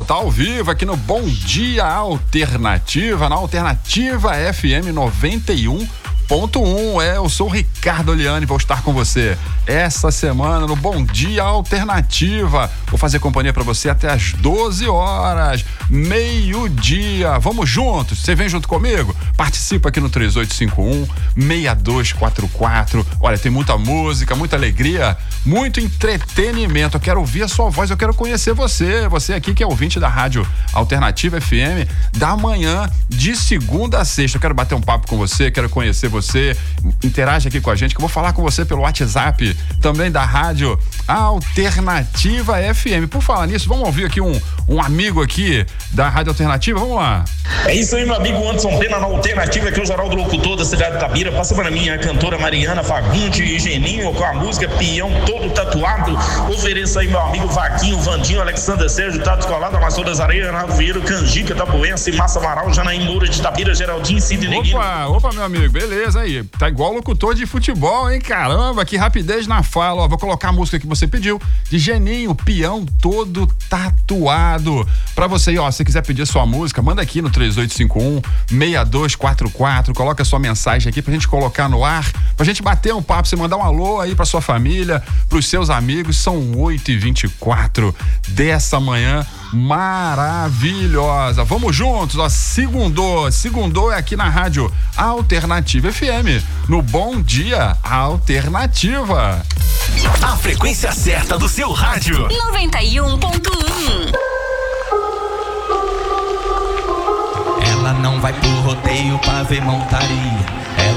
tá ao vivo aqui no Bom Dia Alternativa, na Alternativa FM 91.1. Eu sou o Ricardo Oliani, vou estar com você essa semana no Bom Dia Alternativa. Vou fazer companhia para você até as 12 horas, meio-dia. Vamos juntos? Você vem junto comigo? Participa aqui no 3851-6244. Olha, tem muita música, muita alegria, muito entretenimento. Eu quero ouvir a sua voz, eu quero conhecer você. Você aqui que é ouvinte da Rádio Alternativa FM, da manhã de segunda a sexta. Eu quero bater um papo com você, quero conhecer você. Interage aqui com a gente, que eu vou falar com você pelo WhatsApp também da Rádio Alternativa FM. Por falar nisso, vamos ouvir aqui um amigo aqui da Rádio Alternativa. Vamos lá. É isso aí, meu amigo Anderson Pena na Alternativa, aqui é o Geraldo Locutor da cidade de Itabira. Passa para mim a cantora Mariana Fagundes e Geninho com a música Peão Todo Tatuado. Ofereça aí meu amigo Vaquinho, Vandinho, Alexander Sérgio, Tato Colado, Amazonas das Areias, Renato Vieira, Canjica, Tabuense, Massa Amaral, Janaína Moura de Itabira, Geraldinho, Sidney Guino. Opa, meu amigo, beleza aí. Tá igual locutor de futebol, hein? Caramba, que rapidez na fala. Ó, vou colocar a música que você pediu, de Geninho, Peão Todo Tatuado. Pra você aí, ó, se quiser pedir sua música, manda aqui no 3851-6244, coloca sua mensagem aqui pra gente colocar no ar, pra gente bater um papo, você mandar um alô aí pra sua família, pros seus amigos. São 8h24 dessa manhã maravilhosa. Vamos juntos, ó, segundou é aqui na Rádio Alternativa FM, no Bom Dia Alternativa. A frequência certa do seu rádio. 91.1. Ela não vai pro rodeio pra ver montaria.